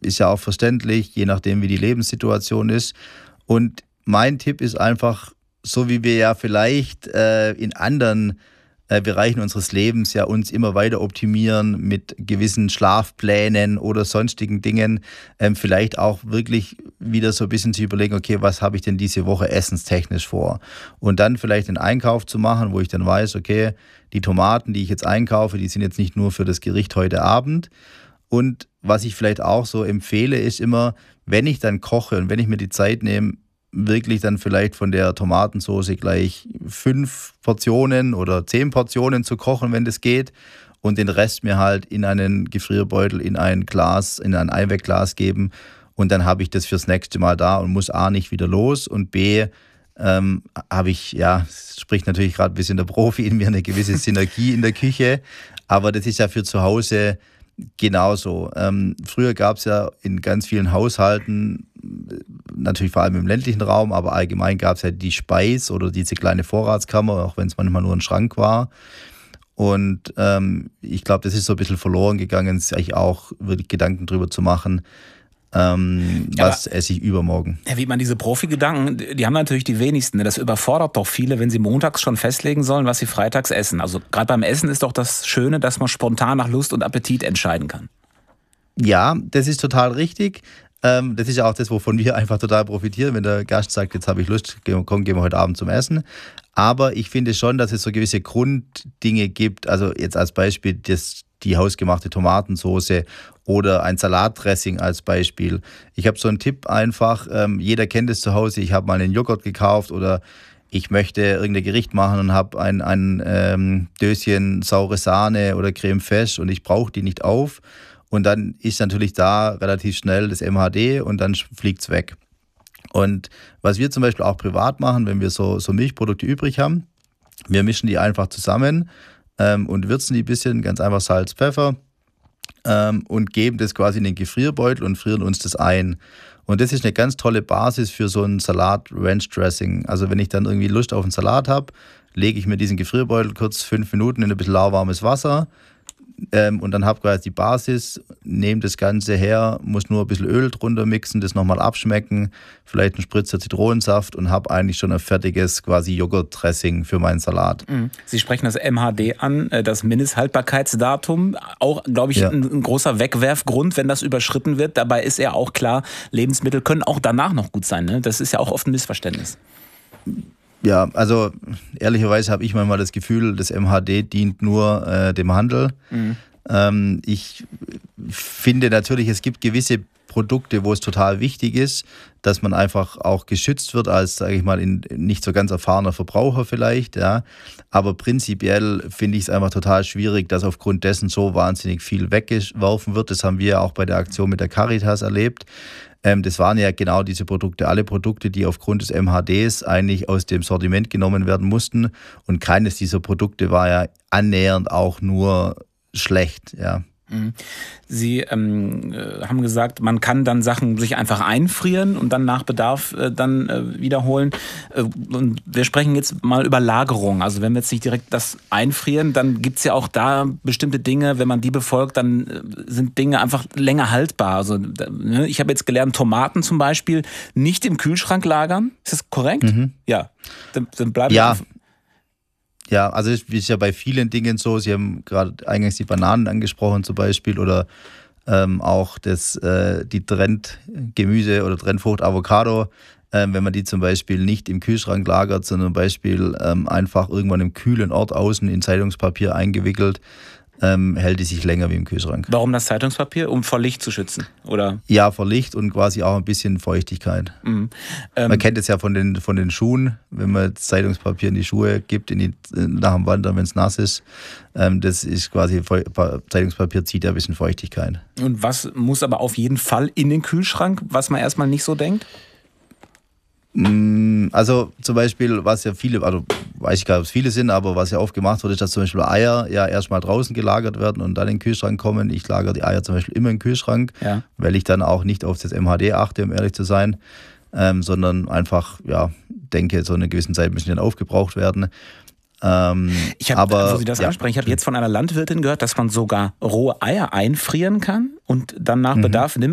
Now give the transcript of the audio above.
ist ja auch verständlich, je nachdem, wie die Lebenssituation ist. Und mein Tipp ist einfach, so wie wir ja vielleicht in anderen Bereichen unseres Lebens ja uns immer weiter optimieren mit gewissen Schlafplänen oder sonstigen Dingen, vielleicht auch wirklich wieder so ein bisschen zu überlegen, okay, was habe ich denn diese Woche essenstechnisch vor? Und dann vielleicht einen Einkauf zu machen, wo ich dann weiß, okay, die Tomaten, die ich jetzt einkaufe, die sind jetzt nicht nur für das Gericht heute Abend. Und was ich vielleicht auch so empfehle, ist immer, wenn ich dann koche und wenn ich mir die Zeit nehme, wirklich dann vielleicht von der Tomatensauce gleich 5 Portionen oder 10 Portionen zu kochen, wenn das geht, und den Rest mir halt in einen Gefrierbeutel, in ein Glas, in ein Einwegglas geben, und dann habe ich das fürs nächste Mal da und muss A nicht wieder los und B habe ich, ja, spricht natürlich gerade ein bisschen der Profi in mir, eine gewisse Synergie in der Küche, aber das ist ja für zu Hause genauso. Früher gab es ja in ganz vielen Haushalten, natürlich vor allem im ländlichen Raum, aber allgemein gab es ja die Speis oder diese kleine Vorratskammer, auch wenn es manchmal nur ein Schrank war. Und ich glaube, das ist so ein bisschen verloren gegangen, sich auch wirklich Gedanken drüber zu machen, was esse ich übermorgen. Herr Wiedmann, diese Profi-Gedanken, die haben natürlich die wenigsten. Das überfordert doch viele, wenn sie montags schon festlegen sollen, was sie freitags essen. Also gerade beim Essen ist doch das Schöne, dass man spontan nach Lust und Appetit entscheiden kann. Ja, das ist total richtig. Das ist ja auch das, wovon wir einfach total profitieren, wenn der Gast sagt, jetzt habe ich Lust, komm, gehen wir heute Abend zum Essen. Aber ich finde schon, dass es so gewisse Grunddinge gibt, also jetzt als Beispiel die hausgemachte Tomatensauce oder ein Salatdressing als Beispiel. Ich habe so einen Tipp einfach, jeder kennt es zu Hause, ich habe mal einen Joghurt gekauft oder ich möchte irgendein Gericht machen und habe ein Döschen saure Sahne oder Creme fraiche und ich brauche die nicht auf. Und dann ist natürlich da relativ schnell das MHD und dann fliegt es weg. Und was wir zum Beispiel auch privat machen, wenn wir so Milchprodukte übrig haben, wir mischen die einfach zusammen und würzen die ein bisschen, ganz einfach Salz, Pfeffer und geben das quasi in den Gefrierbeutel und frieren uns das ein. Und das ist eine ganz tolle Basis für so ein Salat-Ranch-Dressing. Also wenn ich dann irgendwie Lust auf einen Salat habe, lege ich mir diesen Gefrierbeutel kurz 5 Minuten in ein bisschen lauwarmes Wasser, und dann habe ich quasi die Basis, nehme das Ganze her, muss nur ein bisschen Öl drunter mixen, das nochmal abschmecken, vielleicht einen Spritzer Zitronensaft und habe eigentlich schon ein fertiges quasi Joghurt-Dressing für meinen Salat. Sie sprechen das MHD an, das Mindesthaltbarkeitsdatum, auch, glaube ich, ein großer Wegwerfgrund, wenn das überschritten wird. Dabei ist ja auch klar, Lebensmittel können auch danach noch gut sein. Ne? Das ist ja auch oft ein Missverständnis. Ja, also ehrlicherweise habe ich manchmal das Gefühl, das MHD dient nur dem Handel. Ich finde natürlich, es gibt gewisse Produkte, wo es total wichtig ist, dass man einfach auch geschützt wird als, sage ich mal, nicht so ganz erfahrener Verbraucher vielleicht. Ja. Aber prinzipiell finde ich es einfach total schwierig, dass aufgrund dessen so wahnsinnig viel weggeworfen wird. Das haben wir ja auch bei der Aktion mit der Caritas erlebt. Das waren ja genau diese Produkte, alle Produkte, die aufgrund des MHDs eigentlich aus dem Sortiment genommen werden mussten. Und keines dieser Produkte war ja annähernd auch nur schlecht, ja. Sie haben gesagt, man kann dann Sachen sich einfach einfrieren und dann nach Bedarf wiederholen. Und wir sprechen jetzt mal über Lagerung. Also wenn wir jetzt nicht direkt das einfrieren, dann gibt es ja auch da bestimmte Dinge, wenn man die befolgt, dann sind Dinge einfach länger haltbar. Also ich habe jetzt gelernt, Tomaten zum Beispiel nicht im Kühlschrank lagern. Ist das korrekt? Ja. Dann bleiben ja. Ja, also es ist ja bei vielen Dingen so, Sie haben gerade eingangs die Bananen angesprochen zum Beispiel oder auch die Trendgemüse oder Trendfrucht Avocado, wenn man die zum Beispiel nicht im Kühlschrank lagert, sondern zum Beispiel einfach irgendwann im kühlen Ort außen in Zeitungspapier eingewickelt, hält die sich länger wie im Kühlschrank. Warum das Zeitungspapier? Um vor Licht zu schützen, oder? Ja, vor Licht und quasi auch ein bisschen Feuchtigkeit. Man kennt es ja von den Schuhen, wenn man das Zeitungspapier in die Schuhe gibt, nach dem Wandern, wenn es nass ist. Das ist quasi, Zeitungspapier zieht ja ein bisschen Feuchtigkeit. Und was muss aber auf jeden Fall in den Kühlschrank, was man erstmal nicht so denkt? Also zum Beispiel, was ja viele, also weiß ich gar nicht, ob es viele sind, aber was ja oft gemacht wird, ist, dass zum Beispiel Eier ja erstmal draußen gelagert werden und dann in den Kühlschrank kommen. Ich lagere die Eier zum Beispiel immer im Kühlschrank, weil ich dann auch nicht auf das MHD achte, um ehrlich zu sein, sondern einfach, denke, so in einer gewissen Zeit müssen die dann aufgebraucht werden. Wo Sie das ansprechen, ich habe jetzt von einer Landwirtin gehört, dass man sogar rohe Eier einfrieren kann und dann nach Bedarf nimmt